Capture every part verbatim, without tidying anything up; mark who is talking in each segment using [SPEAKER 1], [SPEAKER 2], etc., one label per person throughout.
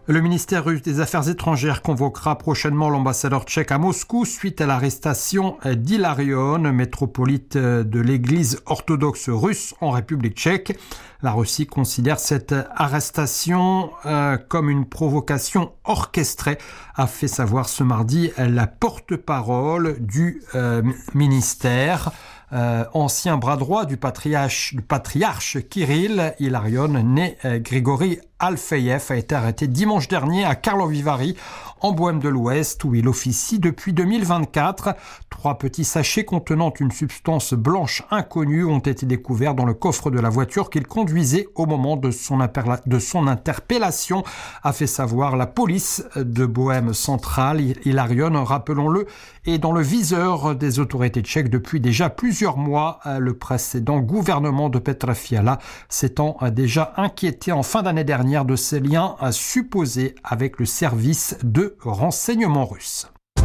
[SPEAKER 1] Le ministère russe des Affaires étrangères convoquera prochainement l'ambassadeur tchèque à Moscou suite à l'arrestation d'Hilarion, métropolite de l'église orthodoxe russe en République tchèque. La Russie considère cette arrestation euh, comme une provocation orchestrée, a fait savoir ce mardi la porte-parole du euh, ministère. Euh, ancien bras droit du patriarche, du patriarche Kirill, Hilarion, né euh, Grigori Alfeyev, a été arrêté dimanche dernier à Karlovy Vary, en Bohême de l'Ouest, où il officie depuis deux mille vingt-quatre. Trois petits sachets contenant une substance blanche inconnue ont été découverts dans le coffre de la voiture qu'il conduisait au moment de son, imperla- de son interpellation, a fait savoir la police de Bohême centrale. Hilarion, rappelons-le, est dans le viseur des autorités tchèques depuis déjà plusieurs mois. Le précédent gouvernement de Petra Fiala s'étant déjà inquiété en fin d'année dernière de ses liens supposés avec le service de renseignement russe.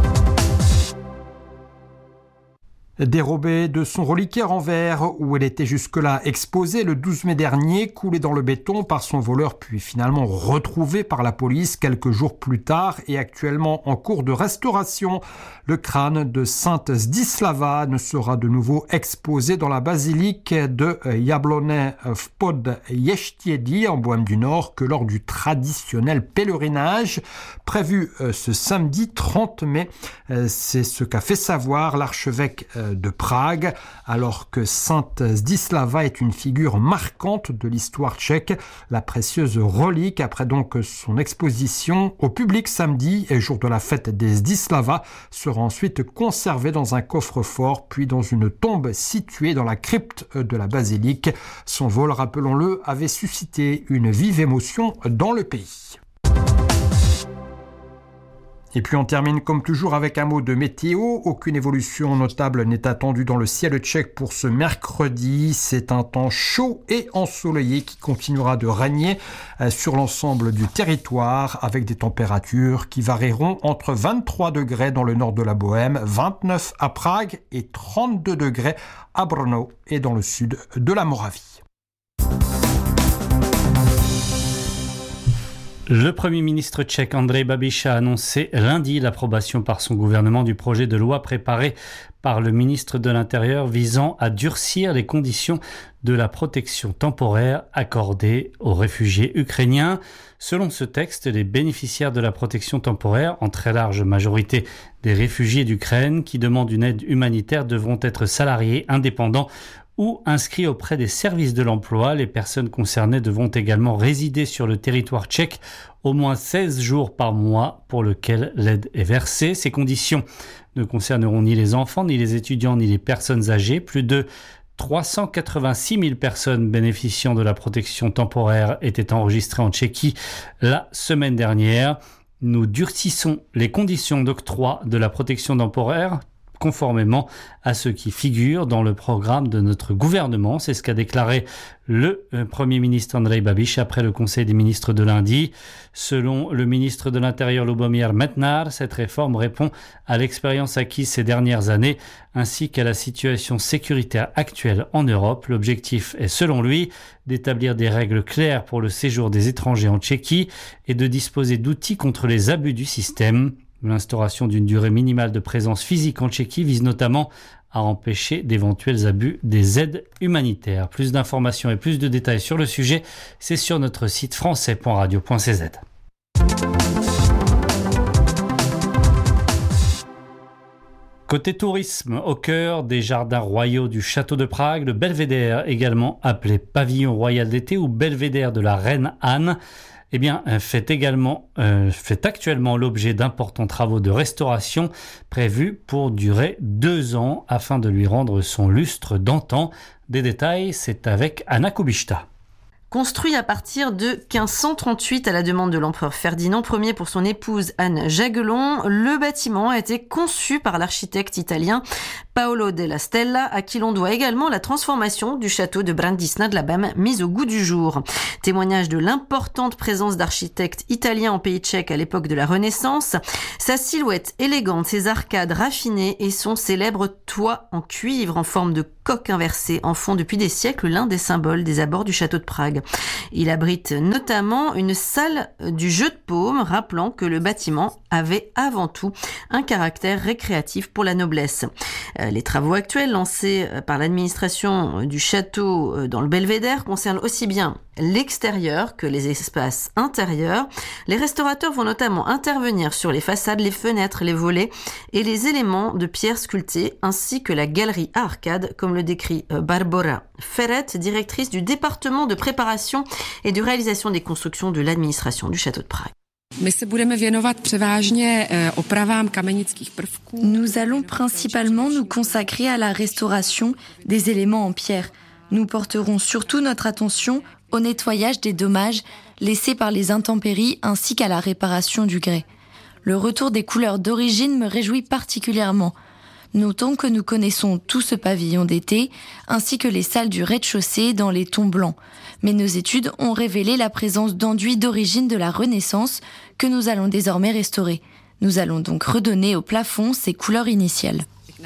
[SPEAKER 1] Dérobée de son reliquaire en verre, où elle était jusque-là exposée le douze mai dernier, coulée dans le béton par son voleur, puis finalement retrouvée par la police quelques jours plus tard et actuellement en cours de restauration. Le crâne de Sainte Zdislava ne sera de nouveau exposé dans la basilique de Jablonné v Podještiedi en Bohême du Nord que lors du traditionnel pèlerinage prévu ce samedi trente mai. C'est ce qu'a fait savoir l'archevêque de Prague, alors que Sainte Zdislava est une figure marquante de l'histoire tchèque. La précieuse relique, après donc son exposition au public samedi, et jour de la fête des Zdislava, sera ensuite conservée dans un coffre-fort, puis dans une tombe située dans la crypte de la basilique. Son vol, rappelons-le, avait suscité une vive émotion dans le pays. Et puis on termine comme toujours avec un mot de météo. Aucune évolution notable n'est attendue dans le ciel tchèque pour ce mercredi. C'est un temps chaud et ensoleillé qui continuera de régner sur l'ensemble du territoire avec des températures qui varieront entre vingt-trois degrés dans le nord de la Bohême, vingt-neuf à Prague et trente-deux degrés à Brno et dans le sud de la Moravie.
[SPEAKER 2] Le Premier ministre tchèque Andrej Babiš a annoncé lundi l'approbation par son gouvernement du projet de loi préparé par le ministre de l'Intérieur visant à durcir les conditions de la protection temporaire accordée aux réfugiés ukrainiens. Selon ce texte, les bénéficiaires de la protection temporaire, en très large majorité des réfugiés d'Ukraine qui demandent une aide humanitaire, devront être salariés, indépendants ou inscrits auprès des services de l'emploi. Les personnes concernées devront également résider sur le territoire tchèque au moins seize jours par mois pour lequel l'aide est versée. Ces conditions ne concerneront ni les enfants, ni les étudiants, ni les personnes âgées. Plus de trois cent quatre-vingt-six mille personnes bénéficiant de la protection temporaire étaient enregistrées en Tchéquie la semaine dernière. Nous durcissons les conditions d'octroi de la protection temporaire conformément à ce qui figure dans le programme de notre gouvernement. C'est ce qu'a déclaré le Premier ministre Andrej Babiš après le Conseil des ministres de lundi. Selon le ministre de l'Intérieur Lubomír Metnar, cette réforme répond à l'expérience acquise ces dernières années ainsi qu'à la situation sécuritaire actuelle en Europe. L'objectif est, selon lui, d'établir des règles claires pour le séjour des étrangers en Tchéquie et de disposer d'outils contre les abus du système. L'instauration d'une durée minimale de présence physique en Tchéquie vise notamment à empêcher d'éventuels abus des aides humanitaires. Plus d'informations et plus de détails sur le sujet, c'est sur notre site français point radio point c z. Côté tourisme, au cœur des jardins royaux du château de Prague, le belvédère, également appelé pavillon royal d'été ou belvédère de la reine Anne, eh bien, fait également, euh, fait actuellement l'objet d'importants travaux de restauration prévus pour durer deux ans afin de lui rendre son lustre d'antan. Des détails, c'est avec Anna Kubishta.
[SPEAKER 3] Construit à partir de quinze cent trente-huit à la demande de l'empereur Ferdinand Ier pour son épouse Anne Jagellon, le bâtiment a été conçu par l'architecte italien Paolo della Stella, à qui l'on doit également la transformation du château de Brandisna de la Bâme mise au goût du jour. Témoignage de l'importante présence d'architectes italiens en pays tchèque à l'époque de la Renaissance. Sa silhouette élégante, ses arcades raffinées et son célèbre toit en cuivre en forme de coque inversée en font depuis des siècles l'un des symboles des abords du château de Prague. Il abrite notamment une salle du jeu de paume, rappelant que le bâtiment avait avant tout un caractère récréatif pour la noblesse. Les travaux actuels lancés par l'administration du château dans le belvédère concernent aussi bien l'extérieur que les espaces intérieurs. Les restaurateurs vont notamment intervenir sur les façades, les fenêtres, les volets et les éléments de pierre sculptés, ainsi que la galerie à arcades, comme le décrit Barbora Ferret, directrice du département de préparation et de réalisation des constructions de l'administration du château de Prague.
[SPEAKER 4] Nous allons principalement nous consacrer à la restauration des éléments en pierre. Nous porterons surtout notre attention au nettoyage des dommages laissés par les intempéries ainsi qu'à la réparation du grès. Le retour des couleurs d'origine me réjouit particulièrement. Notons que nous connaissons tout ce pavillon d'été, ainsi que les salles du rez-de-chaussée dans les tons blancs. Mais nos études ont révélé la présence d'enduits d'origine de la Renaissance que nous allons désormais restaurer. Nous allons donc redonner au plafond ses couleurs initiales.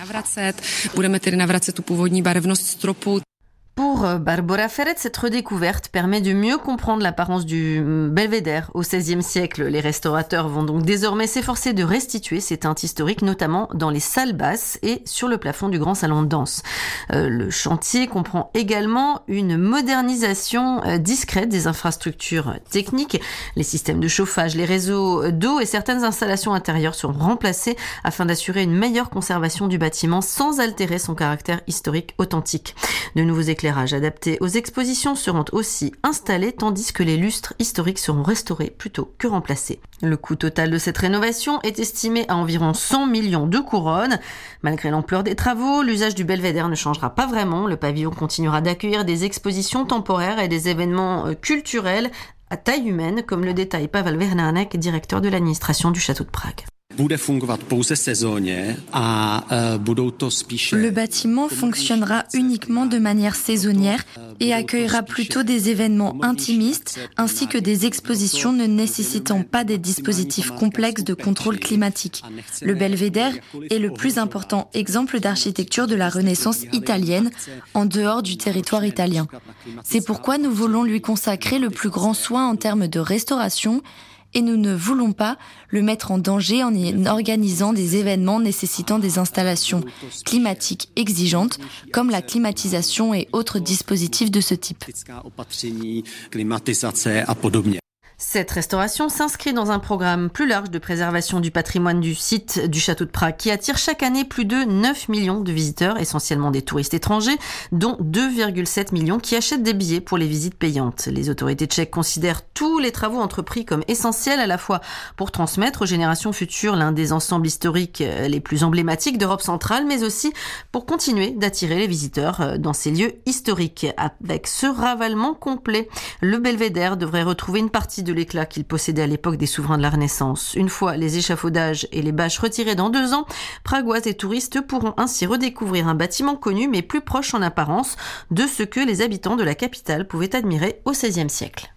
[SPEAKER 3] Pour Barbora Ferret, cette redécouverte permet de mieux comprendre l'apparence du belvédère au seizième siècle. Les restaurateurs vont donc désormais s'efforcer de restituer ces teintes historiques, notamment dans les salles basses et sur le plafond du grand salon de danse. Euh, le chantier comprend également une modernisation euh, discrète des infrastructures techniques. Les systèmes de chauffage, les réseaux d'eau et certaines installations intérieures seront remplacés afin d'assurer une meilleure conservation du bâtiment sans altérer son caractère historique authentique. De nouveaux éclairages adaptés aux expositions seront aussi installés, tandis que les lustres historiques seront restaurés plutôt que remplacés. Le coût total de cette rénovation est estimé à environ cent millions de couronnes. Malgré l'ampleur des travaux, l'usage du belvédère ne changera pas vraiment. Le pavillon continuera d'accueillir des expositions temporaires et des événements culturels à taille humaine, comme le détaille Pavel Vernánek, directeur de l'administration du château de Prague.
[SPEAKER 4] Le bâtiment fonctionnera uniquement de manière saisonnière et accueillera plutôt des événements intimistes ainsi que des expositions ne nécessitant pas des dispositifs complexes de contrôle climatique. Le belvédère est le plus important exemple d'architecture de la Renaissance italienne en dehors du territoire italien. C'est pourquoi nous voulons lui consacrer le plus grand soin en termes de restauration et nous ne voulons pas le mettre en danger en organisant des événements nécessitant des installations climatiques exigeantes, comme la climatisation et autres dispositifs de ce type.
[SPEAKER 3] Cette restauration s'inscrit dans un programme plus large de préservation du patrimoine du site du château de Prague qui attire chaque année plus de neuf millions de visiteurs, essentiellement des touristes étrangers, dont deux virgule sept millions qui achètent des billets pour les visites payantes. Les autorités tchèques considèrent tous les travaux entrepris comme essentiels à la fois pour transmettre aux générations futures l'un des ensembles historiques les plus emblématiques d'Europe centrale, mais aussi pour continuer d'attirer les visiteurs dans ces lieux historiques. Avec ce ravalement complet, le belvédère devrait retrouver une partie de de l'éclat qu'il possédait à l'époque des souverains de la Renaissance. Une fois les échafaudages et les bâches retirés dans deux ans, Pragois et touristes pourront ainsi redécouvrir un bâtiment connu mais plus proche en apparence de ce que les habitants de la capitale pouvaient admirer au seizième siècle.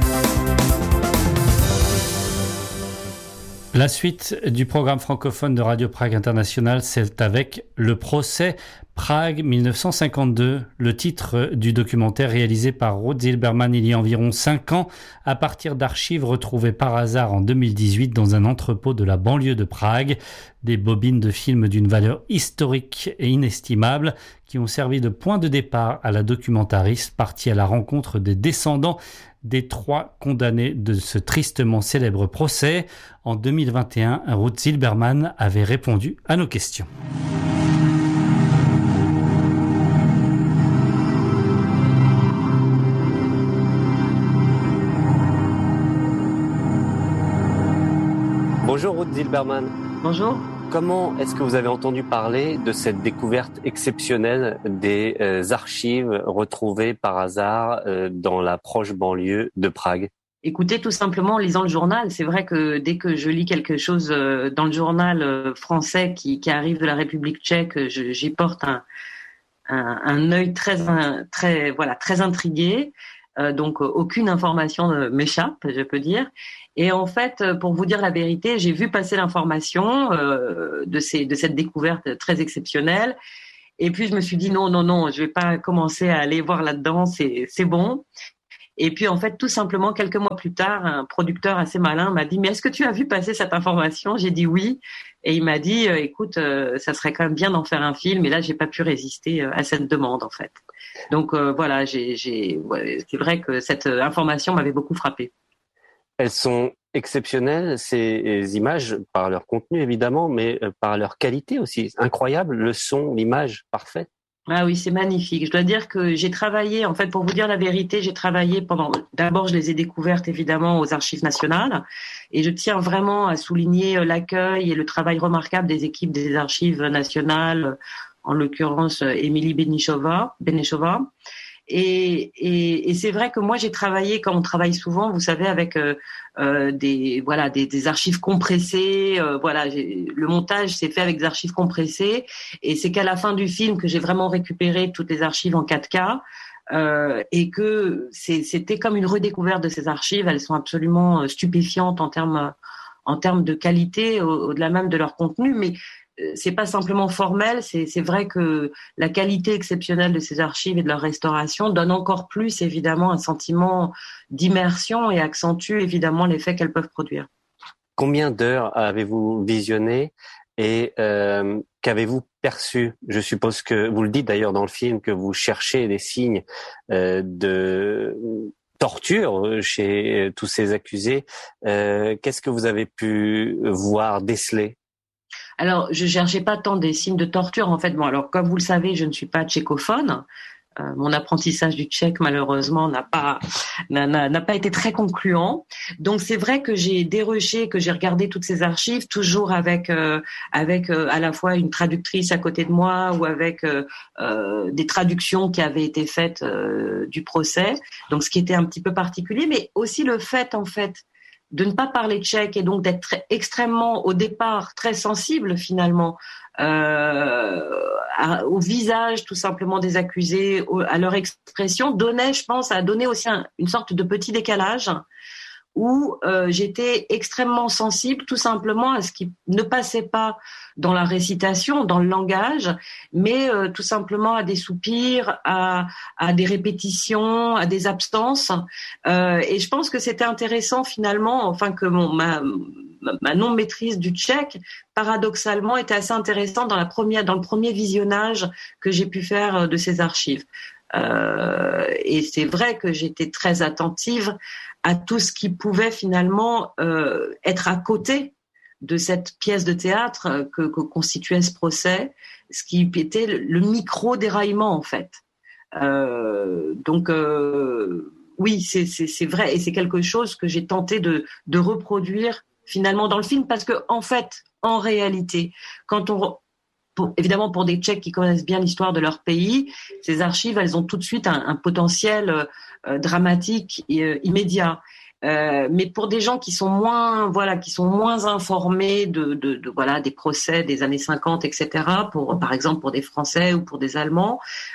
[SPEAKER 2] La suite du programme francophone de Radio Prague International, c'est avec le procès Prague mille neuf cent cinquante-deux, le titre du documentaire réalisé par Ruth Zilberman il y a environ cinq ans, à partir d'archives retrouvées par hasard en deux mille dix-huit dans un entrepôt de la banlieue de Prague. Des bobines de films d'une valeur historique et inestimable qui ont servi de point de départ à la documentariste partie à la rencontre des descendants des trois condamnés de ce tristement célèbre procès. En deux mille vingt et un, Ruth Zilberman avait répondu à nos questions.
[SPEAKER 5] Bonjour Ruth Zilberman.
[SPEAKER 3] Bonjour.
[SPEAKER 5] Comment est-ce que vous avez entendu parler de cette découverte exceptionnelle des euh, archives retrouvées par hasard euh, dans la proche banlieue de Prague ?
[SPEAKER 6] Écoutez, tout simplement en lisant le journal. C'est vrai que dès que je lis quelque chose dans le journal français qui, qui arrive de la République tchèque, je, j'y porte un, un, un œil très, très, voilà, très intrigué. Euh, donc aucune information ne m'échappe, je peux dire. Et en fait, pour vous dire la vérité, j'ai vu passer l'information euh, de, ces, de cette découverte très exceptionnelle. Et puis je me suis dit non, non, non, je vais pas commencer à aller voir là-dedans, c'est, c'est bon. Et puis en fait, tout simplement, quelques mois plus tard, un producteur assez malin m'a dit « Mais est-ce que tu as vu passer cette information ?» J'ai dit oui. Et il m'a dit euh, « Écoute, euh, ça serait quand même bien d'en faire un film. » Et là, j'ai pas pu résister euh, à cette demande en fait. Donc euh, voilà, j'ai, j'ai, ouais, c'est vrai que cette information m'avait beaucoup frappée.
[SPEAKER 5] Elles sont exceptionnelles, ces images, par leur contenu évidemment, mais par leur qualité aussi. Incroyable, le son, l'image, parfaite.
[SPEAKER 6] Ah oui, c'est magnifique. Je dois dire que j'ai travaillé, en fait, pour vous dire la vérité, j'ai travaillé pendant, d'abord, je les ai découvertes évidemment aux Archives nationales, et je tiens vraiment à souligner l'accueil et le travail remarquable des équipes des Archives nationales, en l'occurrence Émilie Benešová, Benešová. Et, et, et c'est vrai que moi j'ai travaillé, comme on travaille souvent, vous savez, avec euh, euh, des voilà des, des archives compressées. Euh, voilà, j'ai, le montage s'est fait avec des archives compressées, et c'est qu'à la fin du film que j'ai vraiment récupéré toutes les archives en quatre K. Euh, et que c'est, c'était comme une redécouverte de ces archives. Elles sont absolument stupéfiantes en termes en termes de qualité, au, au-delà même de leur contenu, mais c'est pas simplement formel, c'est, c'est vrai que la qualité exceptionnelle de ces archives et de leur restauration donne encore plus évidemment un sentiment d'immersion et accentue évidemment l'effet qu'elles peuvent produire.
[SPEAKER 5] Combien d'heures avez-vous visionné et euh, qu'avez-vous perçu ? Je suppose que vous le dites d'ailleurs dans le film que vous cherchez des signes euh, de torture chez tous ces accusés. Euh, qu'est-ce que vous avez pu voir, déceler ?
[SPEAKER 6] Alors, je cherchais pas tant des signes de torture, en fait. Bon, alors, comme vous le savez, je ne suis pas tchécophone. Euh, mon apprentissage du tchèque, malheureusement, n'a pas, n'a, n'a, n'a pas été très concluant. Donc, c'est vrai que j'ai dérushé, que j'ai regardé toutes ces archives, toujours avec, euh, avec euh, à la fois une traductrice à côté de moi ou avec euh, euh, des traductions qui avaient été faites euh, du procès. Donc, ce qui était un petit peu particulier, mais aussi le fait, en fait, de ne pas parler tchèque et donc d'être très, extrêmement, au départ, très sensible finalement euh, à, au visage tout simplement des accusés, au, à leur expression, donnait, je pense, a donné aussi un, une sorte de petit décalage où euh, j'étais extrêmement sensible tout simplement à ce qui ne passait pas dans la récitation, dans le langage, mais euh, tout simplement à des soupirs, à, à des répétitions, à des absences. Euh, et je pense que c'était intéressant finalement, enfin que mon, ma, ma non-maîtrise du tchèque, paradoxalement, était assez intéressante dans, la première, dans le premier visionnage que j'ai pu faire de ces archives. Euh, et c'est vrai que j'étais très attentive à tout ce qui pouvait finalement euh, être à côté de cette pièce de théâtre que, que constituait ce procès, ce qui était le, le micro-déraillement en fait. Euh, donc euh, oui, c'est, c'est, c'est vrai, et c'est quelque chose que j'ai tenté de, de reproduire finalement dans le film, parce que en fait, en réalité, quand on Pour, évidemment, pour des Tchèques qui connaissent bien l'histoire de leur pays, ces archives, elles ont tout de suite un, un potentiel euh, dramatique et, euh, immédiat. Euh, mais pour des gens qui sont moins, voilà, qui sont moins informés de, de, de voilà, des procès des années cinquante, et cetera. Pour, par exemple, pour des Français ou pour des Allemands,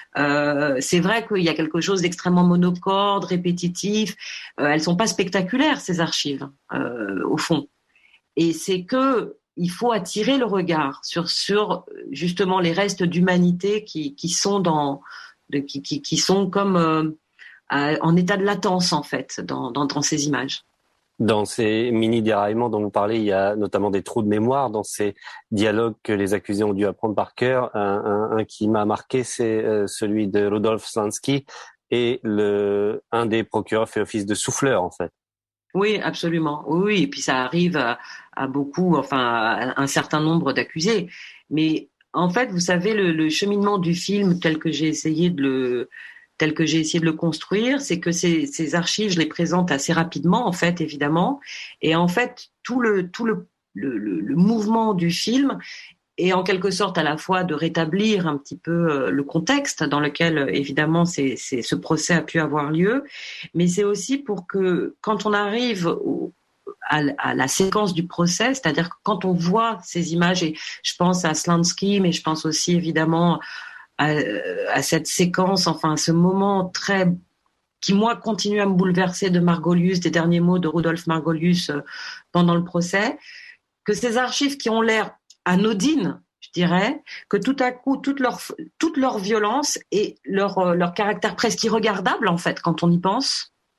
[SPEAKER 6] euh, c'est vrai qu'il y a quelque chose d'extrêmement monocorde, répétitif. Euh, elles sont pas spectaculaires, ces archives, euh, au fond. Et c'est que il faut attirer le regard sur sur justement les restes d'humanité qui qui sont dans de, qui, qui qui sont comme euh, à, en état de latence en fait dans dans dans ces images.
[SPEAKER 5] Dans ces mini déraillements dont vous parlez, il y a notamment des trous de mémoire dans ces dialogues que les accusés ont dû apprendre par cœur. Un, un, un qui m'a marqué, c'est euh, celui de Rudolf Slansky et le un des procureurs fait office de souffleur en fait.
[SPEAKER 6] Oui, absolument. Oui, et puis ça arrive à, à beaucoup, enfin, à un certain nombre d'accusés. Mais en fait, vous savez, le, le cheminement du film tel que j'ai essayé de le, tel que j'ai essayé de le construire, c'est que ces, ces archives, je les présente assez rapidement, en fait, évidemment. Et en fait, tout le, tout le, le, le, le mouvement du film et en quelque sorte à la fois de rétablir un petit peu le contexte dans lequel évidemment c'est, c'est, ce procès a pu avoir lieu, mais c'est aussi pour que quand on arrive au, à, à la séquence du procès, c'est-à-dire que quand on voit ces images, et je pense à Slansky, mais je pense aussi évidemment à, à cette séquence, enfin à ce moment très qui moi continue à me bouleverser de Margolius, des derniers mots de Rudolf Margolius pendant le procès, que ces archives qui ont l'air anodines, je dirais, que tout à coup, toute leur, toute leur violence et leur, leur caractère presque irregardable, en fait, quand on y pense,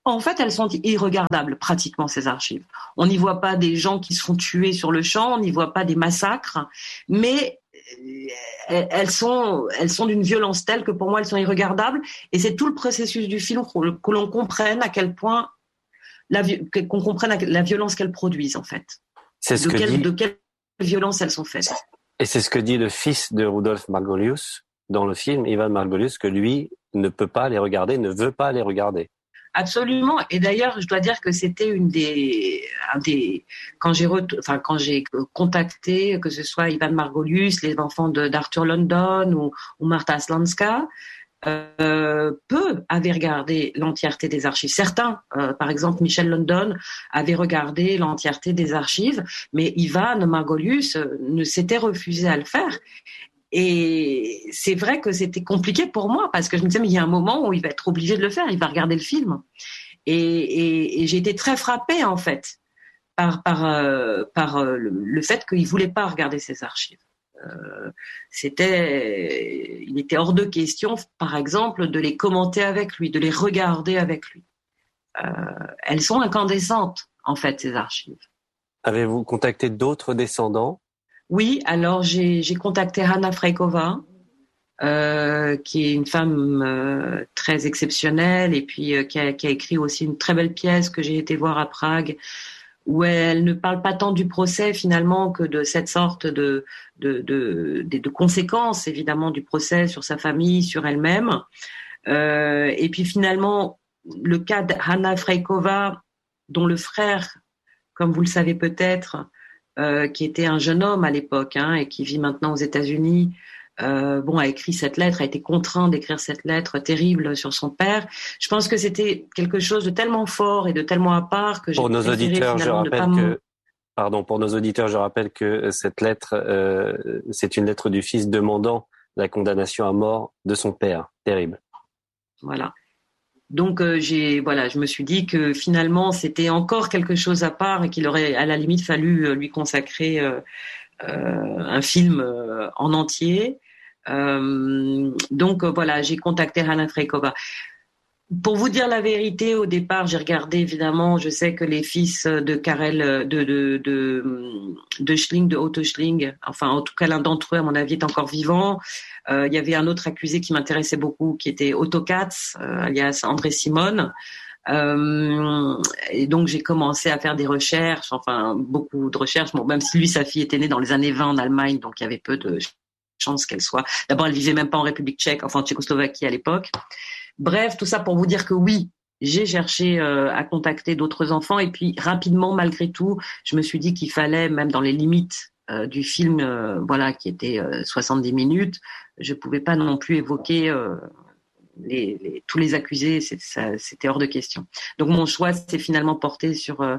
[SPEAKER 6] En fait, elles sont irregardables, pratiquement, ces archives. On n'y voit pas des gens qui se font tuer sur le champ, on n'y voit pas des massacres, mais elles sont, elles sont d'une violence telle que pour moi, elles sont irregardables. Et c'est tout le processus du film que l'on comprenne à quel point, la, qu'on comprenne la violence qu'elles produisent, en fait.
[SPEAKER 5] C'est ce
[SPEAKER 6] de,
[SPEAKER 5] que
[SPEAKER 6] quelle,
[SPEAKER 5] dit...
[SPEAKER 6] de quelle violence elles sont faites.
[SPEAKER 5] Et c'est ce que dit le fils de Rudolf Margolius dans le film, Ivan Margolius, que lui ne peut pas les regarder, ne veut pas les regarder.
[SPEAKER 6] Absolument. Et d'ailleurs, je dois dire que c'était une des, un des, quand j'ai, ret... enfin, quand j'ai contacté, que ce soit Ivan Margolius, les enfants de, d'Arthur London ou, ou Marta Slanska, euh, peu avaient regardé l'entièreté des archives. Certains, euh, par exemple, Michel London, avaient regardé l'entièreté des archives, mais Ivan Margolius euh, ne s'était refusé à le faire. Et c'est vrai que c'était compliqué pour moi parce que je me disais mais il y a un moment où il va être obligé de le faire, il va regarder le film. Et, et, et j'ai été très frappée en fait par par euh, par euh, le, le fait qu'il voulait pas regarder ces archives. Euh, c'était, il était hors de question, par exemple, de les commenter avec lui, de les regarder avec lui. Euh, elles sont incandescentes en fait ces archives.
[SPEAKER 5] Avez-vous contacté d'autres descendants?
[SPEAKER 6] Oui, alors j'ai, j'ai contacté Hanna Freikova, euh, qui est une femme euh, très exceptionnelle et puis euh, qui, a, qui a écrit aussi une très belle pièce que j'ai été voir à Prague, où elle ne parle pas tant du procès finalement que de cette sorte de, de, de, de, de conséquences évidemment du procès sur sa famille, sur elle-même. Euh, et puis finalement, le cas de Hanna Freikova, dont le frère, comme vous le savez peut-être, Euh, qui était un jeune homme à l'époque hein, et qui vit maintenant aux États-Unis, euh, bon, a écrit cette lettre, a été contraint d'écrire cette lettre terrible sur son père. Je pense que c'était quelque chose de tellement fort et de tellement à part que j'ai
[SPEAKER 5] pour nos auditeurs, je rappelle que, pardon, pour nos auditeurs, je rappelle que cette lettre, euh, c'est une lettre du fils demandant la condamnation à mort de son père. Terrible.
[SPEAKER 6] Voilà. Donc euh, j'ai voilà, je me suis dit que finalement c'était encore quelque chose à part et qu'il aurait à la limite fallu euh, lui consacrer euh, euh, un film euh, en entier. Euh, donc euh, voilà, j'ai contacté Hanna Freikova. Pour vous dire la vérité, au départ, j'ai regardé évidemment. Je sais que les fils de Karel, de de de de Schling, de Otto Schling, enfin en tout cas l'un d'entre eux, à mon avis, est encore vivant. Euh, il y avait un autre accusé qui m'intéressait beaucoup, qui était Otto Katz, euh, alias André Simone. Euh, et donc j'ai commencé à faire des recherches, enfin beaucoup de recherches. Bon, même si lui, sa fille était née dans les années vingt en Allemagne, donc il y avait peu de chances qu'elle soit. D'abord, elle vivait même pas en République tchèque, enfin en Tchécoslovaquie à l'époque. Bref, tout ça pour vous dire que oui, j'ai cherché euh, à contacter d'autres enfants et puis rapidement, malgré tout, je me suis dit qu'il fallait, même dans les limites euh, du film, euh, voilà, qui était euh, soixante-dix minutes, je pouvais pas non plus évoquer euh, les, les, tous les accusés, c'est, ça, c'était hors de question. Donc mon choix s'est finalement porté sur euh,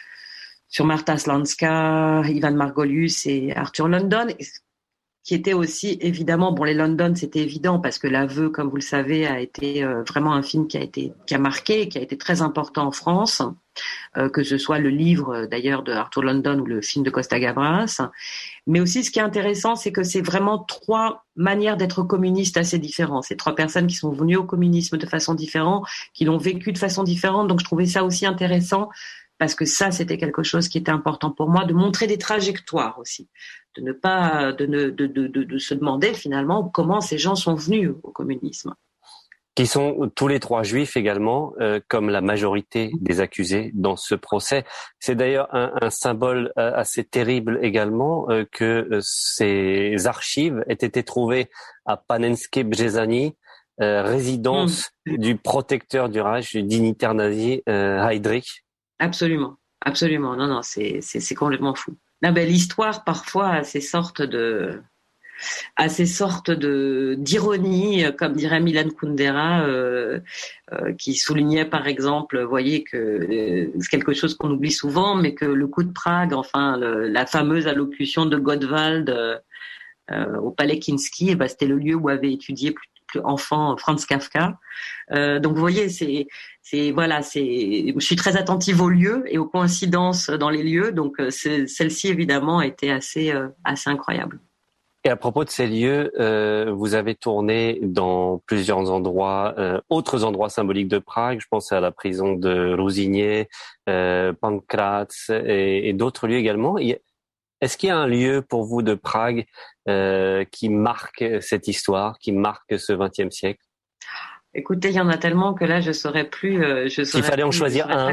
[SPEAKER 6] sur Marta Slanska, Ivan Margolius et Arthur London, qui était aussi évidemment, bon, les London, c'était évident parce que L'Aveu, comme vous le savez, a été euh, vraiment un film qui a été, qui a marqué, qui a été très important en France, euh, que ce soit le livre d'ailleurs de Arthur London ou le film de Costa Gavras. Mais aussi, ce qui est intéressant, c'est que c'est vraiment trois manières d'être communiste assez différentes. C'est trois personnes qui sont venues au communisme de façon différente, qui l'ont vécu de façon différente. Donc, je trouvais ça aussi intéressant parce que ça, c'était quelque chose qui était important pour moi, de montrer des trajectoires aussi, de ne pas, de, ne, de, de, de, de se demander finalement comment ces gens sont venus au communisme.
[SPEAKER 5] Qui sont tous les trois juifs également, euh, comme la majorité des accusés dans ce procès. C'est d'ailleurs un, un symbole assez terrible également euh, que euh, ces archives aient été trouvées à Panenské Březány, euh, résidence mmh. du protecteur du Reich, du dignitaire nazi euh, Heydrich.
[SPEAKER 6] Absolument, absolument. Non, non, c'est, c'est, c'est complètement fou. Là, ben, l'histoire, parfois, a ces sortes de, a ces sortes de, d'ironie, comme dirait Milan Kundera, euh, euh, qui soulignait, par exemple, vous voyez que euh, c'est quelque chose qu'on oublie souvent, mais que le coup de Prague, enfin, le, la fameuse allocution de Gottwald euh, euh, au Palais Kinski, eh ben, c'était le lieu où avait étudié plus, plus enfant Franz Kafka. Euh, donc, vous voyez, c'est, c'est voilà, c'est. Je suis très attentive aux lieux et aux coïncidences dans les lieux. Donc, c'est, celle-ci évidemment a été assez, euh, assez incroyable.
[SPEAKER 5] Et à propos de ces lieux, euh, vous avez tourné dans plusieurs endroits, euh, autres endroits symboliques de Prague. Je pense à la prison de Ruzyně, euh, Pankrác et, et d'autres lieux également. Est-ce qu'il y a un lieu pour vous de Prague euh, qui marque cette histoire, qui marque ce vingtième siècle?
[SPEAKER 6] Écoutez, il y en a tellement que là, je saurais plus. Euh, je saurais
[SPEAKER 5] S'il fallait
[SPEAKER 6] plus,
[SPEAKER 5] en choisir un.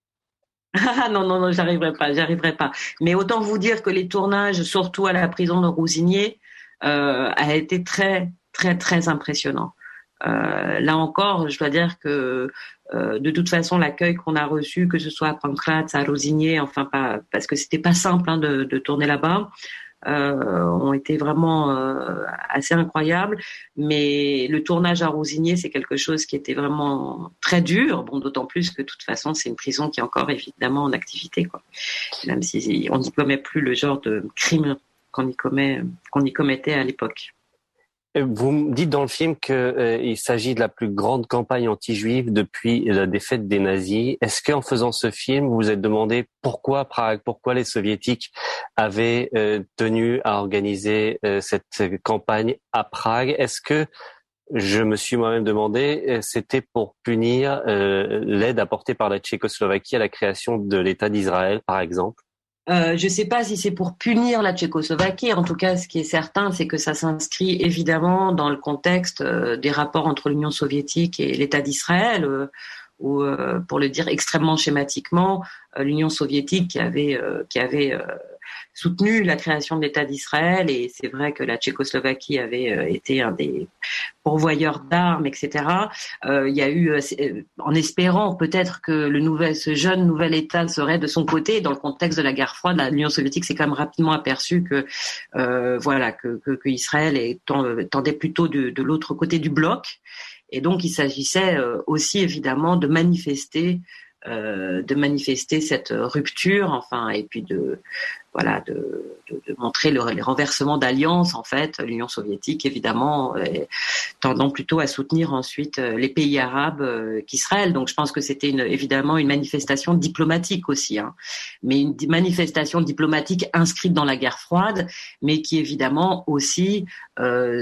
[SPEAKER 6] Ah non, non, non, j'arriverai pas, j'arriverai pas. Mais autant vous dire que les tournages, surtout à la prison de Ruzyně, euh, a été très, très, très impressionnant. Euh, là encore, je dois dire que euh, de toute façon, l'accueil qu'on a reçu, que ce soit à Pankrác, à Ruzyně, enfin pas, parce que c'était pas simple hein, de, de tourner là-bas, euh, ont été vraiment euh, assez incroyables. Mais le tournage à Ruzyně, c'est quelque chose qui était vraiment très dur. Bon, d'autant plus que de toute façon, c'est une prison qui est encore évidemment en activité, quoi. Même si on n'y commet plus le genre de crime qu'on y commet, qu'on y commettait à l'époque.
[SPEAKER 5] Vous me dites dans le film qu'il euh, s'agit de la plus grande campagne anti-juive depuis la défaite des nazis. Est-ce qu'en faisant ce film, vous vous êtes demandé pourquoi Prague, pourquoi les soviétiques avaient euh, tenu à organiser euh, cette campagne à Prague? Est-ce que, je me suis moi-même demandé, c'était pour punir euh, l'aide apportée par la Tchécoslovaquie à la création de l'État d'Israël, par exemple?
[SPEAKER 6] Euh, je ne sais pas si c'est pour punir la Tchécoslovaquie. En tout cas, ce qui est certain, c'est que ça s'inscrit évidemment dans le contexte euh, des rapports entre l'Union soviétique et l'État d'Israël, euh, où, euh, pour le dire extrêmement schématiquement, euh, l'Union soviétique qui avait, euh, qui avait euh, soutenu la création de l'État d'Israël, et c'est vrai que la Tchécoslovaquie avait euh, été un des pourvoyeurs d'armes, et cetera. Euh, il y a eu, euh, en espérant peut-être que le nouvel, ce jeune nouvel État serait de son côté, dans le contexte de la guerre froide, l'Union soviétique s'est quand même rapidement aperçue que, euh, voilà, que, que, que Israël est, tendait plutôt de, de l'autre côté du bloc, et donc il s'agissait euh, aussi évidemment de manifester. Euh, de manifester cette rupture, enfin, et puis de voilà, de, de, de montrer le, les renversements d'alliance, en fait, l'Union soviétique, évidemment, est, tendant plutôt à soutenir ensuite les pays arabes euh, qu'Israël. Donc, je pense que c'était une, évidemment une manifestation diplomatique aussi, hein, mais une manifestation diplomatique inscrite dans la guerre froide, mais qui évidemment aussi euh,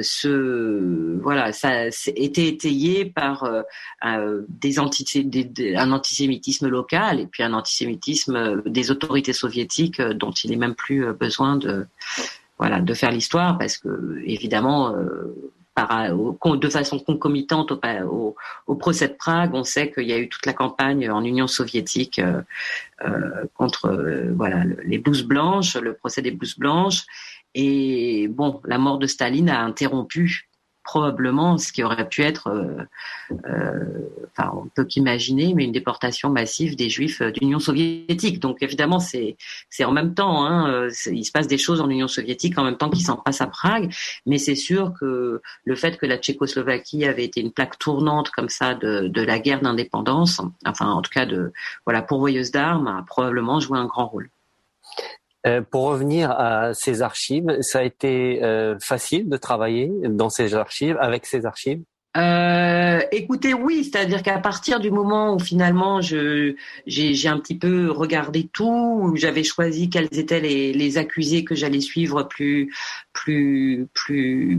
[SPEAKER 6] se, voilà, ça était étayé par euh, euh, des anti, des, des, un antisémitisme local et puis un antisémitisme des autorités soviétiques euh, dont il est même plus besoin de voilà de faire l'histoire, parce que évidemment euh, par, au, de façon concomitante au, au, au procès de Prague, on sait qu'il y a eu toute la campagne en Union soviétique euh, euh, contre euh, voilà les blouses blanches, le procès des blouses blanches, et bon, la mort de Staline a interrompu probablement ce qui aurait pu être, euh, euh, enfin, on peut qu'imaginer, mais une déportation massive des Juifs d'Union soviétique. Donc évidemment, c'est c'est en même temps, hein, il se passe des choses en Union soviétique en même temps qu'il s'en passe à Prague. Mais c'est sûr que le fait que la Tchécoslovaquie avait été une plaque tournante comme ça de de la guerre d'indépendance, enfin en tout cas de voilà pourvoyeuse d'armes, a probablement joué un grand rôle.
[SPEAKER 5] Euh, pour revenir à ces archives, ça a été euh, facile de travailler dans ces archives, avec ces archives?
[SPEAKER 6] Euh, écoutez, oui, c'est-à-dire qu'à partir du moment où finalement je j'ai, j'ai un petit peu regardé tout, où j'avais choisi quels étaient les, les accusés que j'allais suivre plus plus plus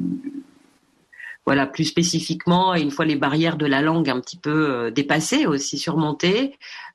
[SPEAKER 6] voilà plus spécifiquement, et une fois les barrières de la langue un petit peu dépassées, aussi surmontées.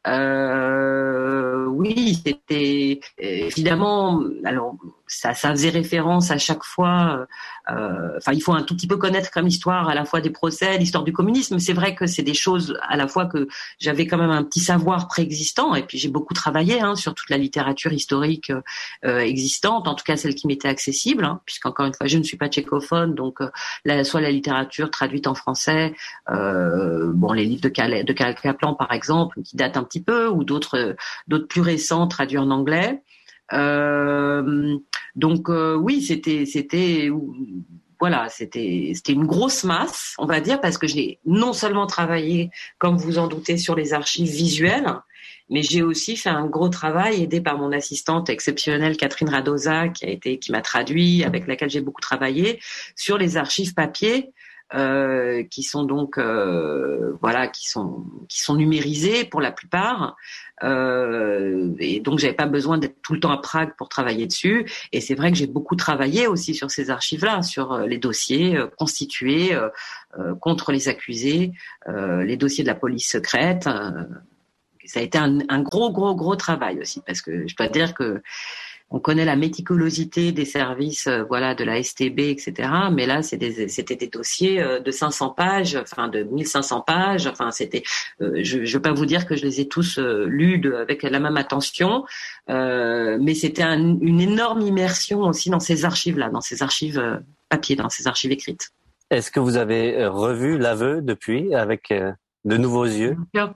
[SPEAKER 6] Euh, oui, c'était évidemment. Alors, ça, ça faisait référence à chaque fois. Euh, enfin, il faut un tout petit peu connaître comme histoire à la fois des procès, l'histoire du communisme. C'est vrai que c'est des choses à la fois que j'avais quand même un petit savoir préexistant, et puis j'ai beaucoup travaillé hein, sur toute la littérature historique euh, existante, en tout cas celle qui m'était accessible, hein, puisqu'encore une fois, je ne suis pas tchécophone, donc euh, la, soit la littérature traduite en français, euh, bon, les livres de Karl, de Karl Kaplan par exemple, qui datent un petit peu, ou d'autres d'autres plus récents traduits en anglais. Euh, donc euh, oui, c'était c'était voilà, c'était c'était une grosse masse, on va dire, parce que j'ai non seulement travaillé, comme vous en doutez, sur les archives visuelles, mais j'ai aussi fait un gros travail aidé par mon assistante exceptionnelle Catherine Radoza, qui a été qui m'a traduit, avec laquelle j'ai beaucoup travaillé sur les archives papier. euh, qui sont donc euh, voilà, qui sont qui sont numérisés pour la plupart. Euh, et donc j'avais pas besoin d'être tout le temps à Prague pour travailler dessus. Et c'est vrai que j'ai beaucoup travaillé aussi sur ces archives-là, sur les dossiers euh, constitués euh, euh, contre les accusés, euh, les dossiers de la police secrète. Euh, ça a été un, un gros, gros, gros travail aussi, parce que je dois dire que on connaît la méticulosité des services, euh, voilà, de la S T B, et cetera. Mais là, c'est des, c'était des dossiers euh, de cinq cents pages, enfin de mille cinq cents pages. Enfin, c'était. Euh, je ne veux pas vous dire que je les ai tous euh, lus de, avec la même attention, euh, mais c'était un, une énorme immersion aussi dans ces archives-là, dans ces archives euh, papier, dans ces archives écrites.
[SPEAKER 5] Est-ce que vous avez revu l'aveu depuis avec euh, de nouveaux yeux?
[SPEAKER 6] Bien sûr.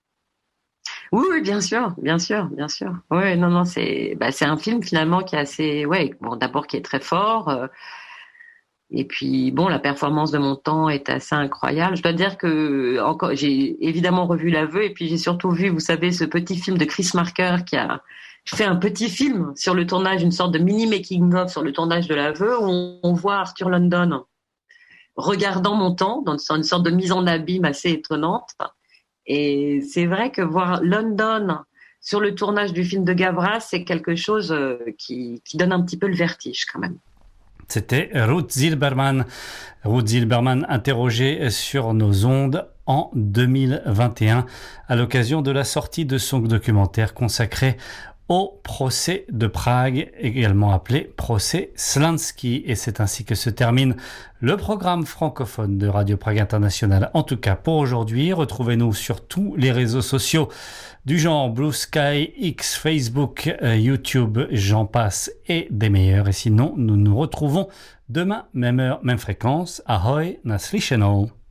[SPEAKER 6] Oui, oui, bien sûr, bien sûr, bien sûr. Ouais, non, non, c'est, bah, c'est un film finalement qui est assez, ouais, bon, d'abord qui est très fort, euh, et puis bon, la performance de Montand est assez incroyable. Je dois dire que encore, j'ai évidemment revu l'aveu, et puis j'ai surtout vu, vous savez, ce petit film de Chris Marker qui a fait un petit film sur le tournage, une sorte de mini making of sur le tournage de l'aveu, où on, on voit Arthur London regardant Montand dans une sorte de mise en abîme assez étonnante. Et c'est vrai que voir London sur le tournage du film de Gavras, c'est quelque chose qui, qui donne un petit peu le vertige quand même.
[SPEAKER 2] C'était Ruth Zilberman. Ruth Zilberman interrogée sur nos ondes en deux mille vingt et un à l'occasion de la sortie de son documentaire consacré au procès de Prague, également appelé procès Slansky. Et c'est ainsi que se termine le programme francophone de Radio Prague International. En tout cas pour aujourd'hui, retrouvez-nous sur tous les réseaux sociaux du genre Blue Sky, X, Facebook, euh, YouTube, j'en passe et des meilleurs. Et sinon, nous nous retrouvons demain, même heure, même fréquence. Ahoy, na slyšenou.